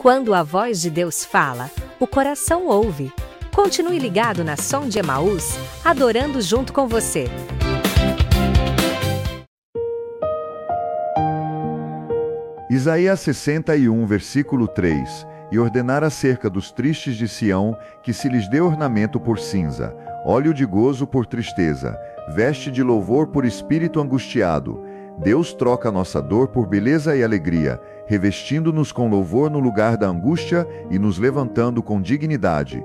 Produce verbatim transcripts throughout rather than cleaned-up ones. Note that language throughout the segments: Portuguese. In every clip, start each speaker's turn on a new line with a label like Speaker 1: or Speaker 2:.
Speaker 1: Quando a voz de Deus fala, o coração ouve. Continue ligado na Som de Emaús, adorando junto com você.
Speaker 2: Isaías sessenta e um, versículo três. E ordenar acerca dos tristes de Sião, que se lhes dê ornamento por cinza, óleo de gozo por tristeza, veste de louvor por espírito angustiado. Deus troca nossa dor por beleza e alegria, revestindo-nos com louvor no lugar da angústia e nos levantando com dignidade.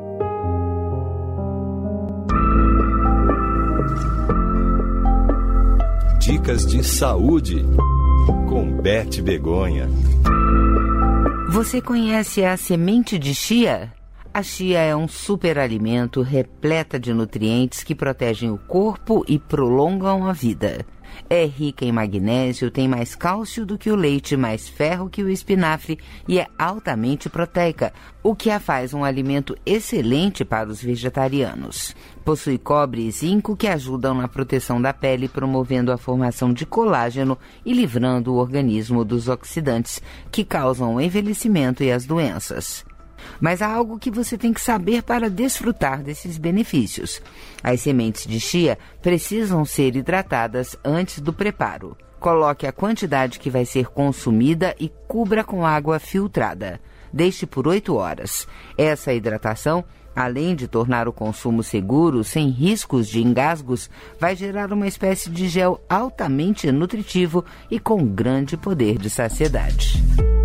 Speaker 3: Dicas de saúde com Beth Begonha.
Speaker 4: Você conhece a semente de chia? A chia é um superalimento repleta de nutrientes que protegem o corpo e prolongam a vida. É rica em magnésio, tem mais cálcio do que o leite, mais ferro que o espinafre e é altamente proteica, o que a faz um alimento excelente para os vegetarianos. Possui cobre e zinco que ajudam na proteção da pele, promovendo a formação de colágeno e livrando o organismo dos oxidantes que causam o envelhecimento e as doenças. Mas há algo que você tem que saber para desfrutar desses benefícios. As sementes de chia precisam ser hidratadas antes do preparo. Coloque a quantidade que vai ser consumida e cubra com água filtrada. Deixe por oito horas. Essa hidratação, além de tornar o consumo seguro, sem riscos de engasgos, vai gerar uma espécie de gel altamente nutritivo e com grande poder de saciedade.